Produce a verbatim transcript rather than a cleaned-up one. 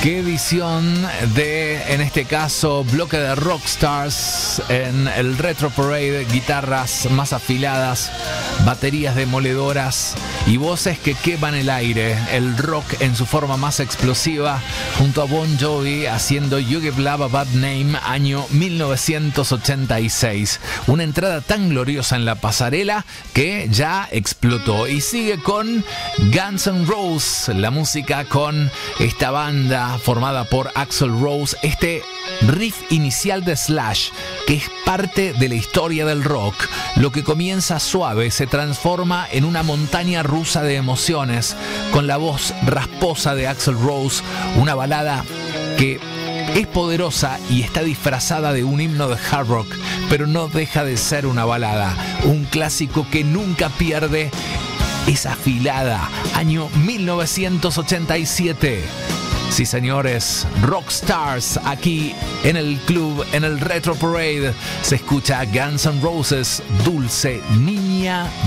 Qué edición de, en este caso, bloque de Rockstars en el Retro Parade, guitarras más afiladas, baterías demoledoras y voces que queman el aire, el rock en su forma más explosiva, junto a Bon Jovi haciendo You Give Love a Bad Name, año mil novecientos ochenta y seis. Una entrada tan gloriosa en la pasarela que ya explotó. Y sigue con Guns N' Roses, la música con esta banda formada por Axl Rose, este riff inicial de Slash, que es parte de la historia del rock. Lo que comienza suave se transforma en una montaña rusa de emociones, con la voz rasposa de Axl Rose, una balada que es poderosa y está disfrazada de un himno de hard rock, pero no deja de ser una balada, un clásico que nunca pierde esa afilada. Año mil novecientos ochenta y siete. Sí, señores, Rockstars aquí en el club, en el Retro Parade. Se escucha Guns N' Roses, Dulce Niña